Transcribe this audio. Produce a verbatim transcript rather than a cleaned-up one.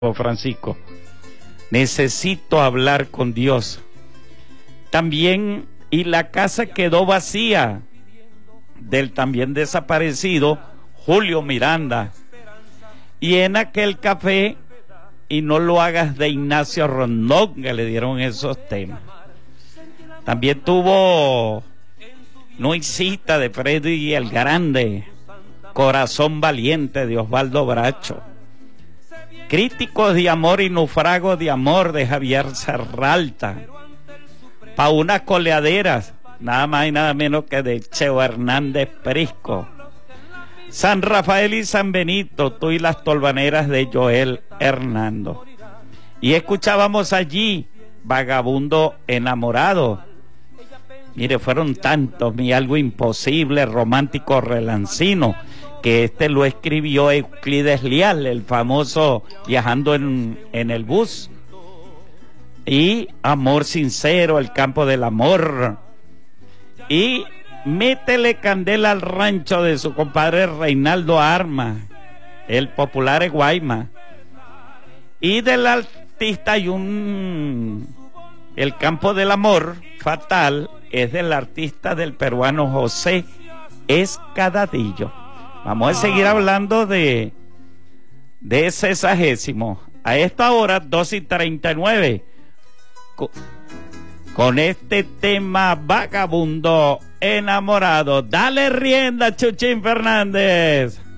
Francisco. Necesito hablar con Dios. También, y la casa quedó vacía, del también desaparecido Julio Miranda. Y en aquel café, y no lo hagas, de Ignacio Rondón, que le dieron esos temas. También tuvo Nuisita de Freddy el Grande, Corazón Valiente de Osvaldo Bracho, Críticos de Amor y Naufragos de Amor de Javier Serralta, Pa' unas coleaderas, nada más y nada menos que de Cheo Hernández Prisco, San Rafael y San Benito, Tú y las Tolvaneras de Joel Hernando. Y escuchábamos allí Vagabundo Enamorado. Mire, fueron tantos, mi Algo Imposible, Romántico Relancino, que este lo escribió Euclides Leal, el famoso Viajando en, en el Bus. Y Amor Sincero, El Campo del Amor. Y Métele Candela al Rancho, de su compadre Reinaldo Arma, el popular Guayma. Y del artista hay un... El Campo del Amor, Fatal, es del artista del peruano José Escadadillo. Vamos a seguir hablando de, de ese sesagésimo. A esta hora, dos y treinta y nueve, con, con este tema Vagabundo Enamorado. Dale rienda, Chuchín Fernández.